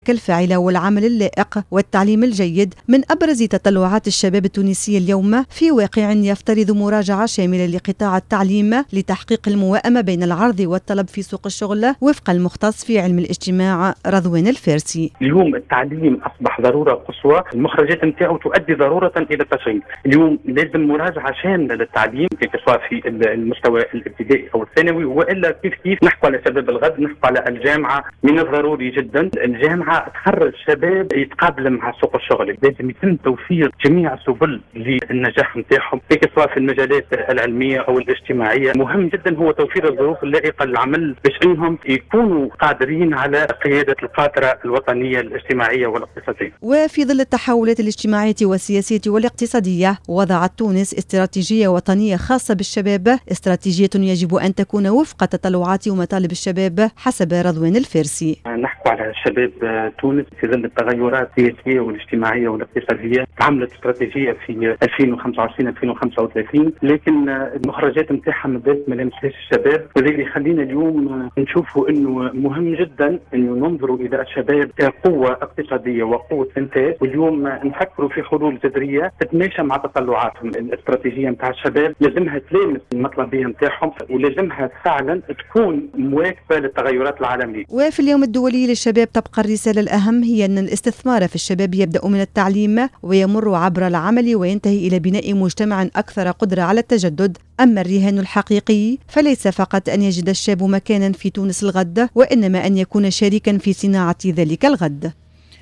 الفاعلة والعمل اللائق والتعليم الجيد من أبرز تطلعات الشباب التونسي اليوم، في واقع يفترض مراجعة شاملة لقطاع التعليم لتحقيق الموائمة بين العرض والطلب في سوق الشغل، وفق المختص في علم الاجتماع رضوان الفارسي. اليوم التعليم أصبح ضرورة قصوى، المخرجات نتاعو تؤدي ضرورة إلى التشغيل. اليوم لازم مراجعة شاملة للتعليم سواء في المستوى الابتدائي أو الثانوي، وإلا كيف نحكوا على شباب الغد، نحكوا على الجامعة. من الضروري جدا الجامعة تخرج شباب يتقابل مع سوق الشغل، لازم يتم توفير جميع السبل للنجاح نتاعهم سواء في المجالات العلميه او الاجتماعيه. مهم جدا هو توفير الظروف اللائقه للعمل باش انهم يكونوا قادرين على قياده القاطره الوطنيه الاجتماعيه والاقتصاديه. وفي ظل التحولات الاجتماعيه والسياسيه والاقتصاديه، وضعت تونس استراتيجيه وطنيه خاصه بالشباب، استراتيجيه يجب ان تكون وفق تطلعات ومطالب الشباب حسب رضوان الفارسي. نحكوا على شباب تونس في ظل التغيرات السياسيه والاجتماعيه والاقتصاديه، عملت استراتيجيه في 2025-2035، لكن المخرجات نتاعها ما لمسهاش الشباب، وهذا اللي يخلينا اليوم نشوفوا انه مهم جدا انه ننظروا الى الشباب كقوه اقتصاديه وقوه انتاج، واليوم نفكروا في حلول جذريه تتماشى مع تطلعاتهم. الاستراتيجيه نتاع الشباب لازمها تلامس المطلبيه نتاعهم، ولازمها فعلا تكون مواكبه للتغيرات العالميه. وفي اليوم الدولي للشباب تبقى الرساله الأهم هي أن الاستثمار في الشباب يبدأ من التعليم ويمر عبر العمل وينتهي إلى بناء مجتمع أكثر قدرة على التجدد. أما الرهان الحقيقي فليس فقط أن يجد الشاب مكانا في تونس الغد، وإنما أن يكون شريكا في صناعة ذلك الغد.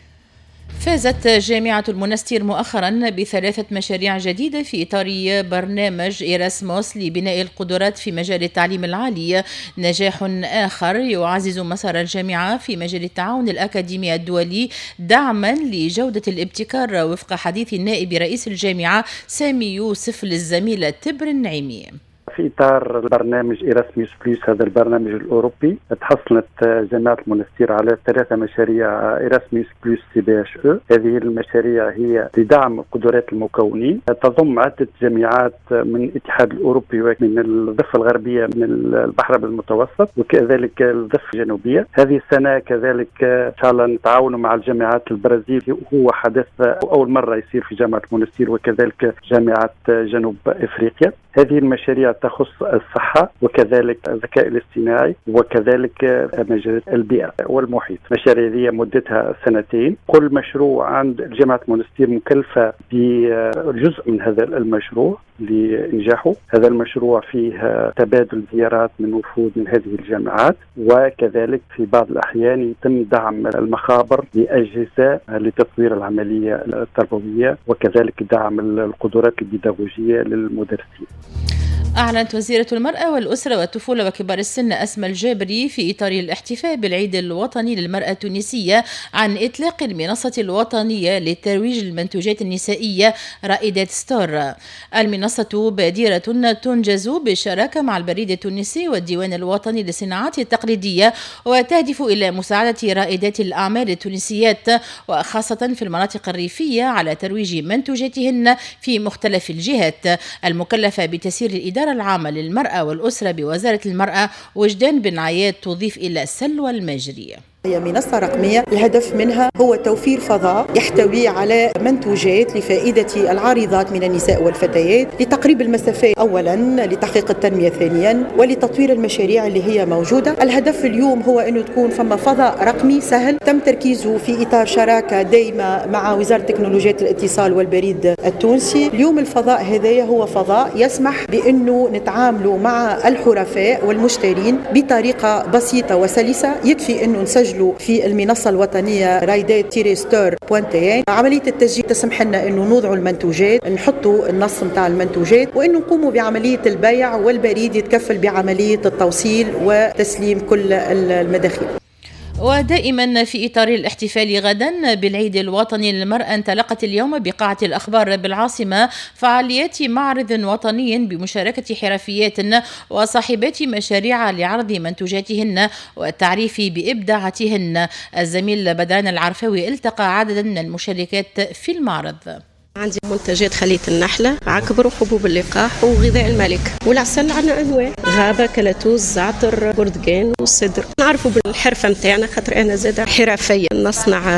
فازت جامعة المنستير مؤخرا ب3 مشاريع جديدة في إطار برنامج إيراسموس لبناء القدرات في مجال التعليم العالي، نجاح آخر يعزز مسار الجامعة في مجال التعاون الأكاديمي الدولي دعما لجودة الابتكار، وفق حديث النائب رئيس الجامعة سامي يوسف للزميلة تبر النعيمي. في إطار البرنامج إيراسموس بلس، هذا البرنامج الأوروبي، تحصلت جامعة المنستير على 3 مشاريع إيراسموس بلس CBHE. هذه المشاريع هي لدعم قدرات المكونين، تضم عدة جامعات من الاتحاد الأوروبي ومن الضفة الغربية من البحر المتوسط وكذلك الضفة الجنوبية. هذه السنة كذلك إن شاء الله نتعاون مع الجامعات البرازيل، هو حدث أول مرة يصير في جامعة المنستير وكذلك جامعة جنوب إفريقيا. هذه المشاريع تخص الصحة وكذلك الذكاء الاصطناعي وكذلك مجال البيئة والمحيط. مشاريع هذه مدتها 2 سنين. كل مشروع عند جامعة المنستير مكلفة بجزء من هذا المشروع لإنجاحه. هذا المشروع فيه تبادل زيارات من وفود من هذه الجامعات، وكذلك في بعض الأحيان يتم دعم المخابر لأجهزة لتطوير العملية التربوية وكذلك دعم القدرات البيداغوجية للمدرسين. أعلنت وزيرة المرأة والأسرة والطفولة وكبار السن أسماء الجابري في إطار الاحتفاء بالعيد الوطني للمرأة التونسية عن إطلاق المنصة الوطنية لترويج المنتوجات النسائية رائدات ستور. المنصة بادرة تنجز بالشراكة مع البريد التونسي والديوان الوطني للصناعات التقليدية، وتهدف إلى مساعدة رائدات الأعمال التونسيات وخاصة في المناطق الريفية على ترويج منتوجاتهن في مختلف الجهات. المكلفة بتسيير الإدارة العامة للمرأة والأسرة بوزارة المرأة وجدان بن عياد تضيف إلى سلوى المجري. هي منصة رقمية، الهدف منها هو توفير فضاء يحتوي على منتوجات لفائدة العارضات من النساء والفتيات، لتقريب المسافات أولا، لتحقيق التنمية ثانيا، ولتطوير المشاريع اللي هي موجودة. الهدف اليوم هو أنه تكون فما فضاء رقمي سهل تم تركيزه في إطار شراكة دائمة مع وزارة تكنولوجيات الاتصال والبريد التونسي. اليوم الفضاء هذا هو فضاء يسمح بأنه نتعاملوا مع الحرفاء والمشترين بطريقة بسيطة وسلسة. يكفي أنه نسجل في المنصة الوطنية رايدات-ستور.tn. عملية التسجيل تسمح لنا انه نوضعوا المنتوجات، نحطوا النص متاع المنتوجات، وانه نقوموا بعملية البيع، والبريد يتكفل بعملية التوصيل وتسليم كل المداخيل. ودائما في إطار الاحتفال غدا بالعيد الوطني للمرأة، انطلقت اليوم بقاعة الأخبار بالعاصمة فعاليات معرض وطني بمشاركة حرفيات وصاحبات مشاريع لعرض منتوجاتهن والتعريف بإبداعاتهن. الزميل بدران العرفاوي التقى عددا من المشاركات في المعرض. عندي منتجات خلية النحلة، عكبر وحبوب اللقاح وغذاء الملك، والعسل عندنا أنواع غابة، كلاتوس، زعتر، بردقان والصدر. نعرفوا بالحرفة متاعنا خاطر أنا زادة حرفية نصنع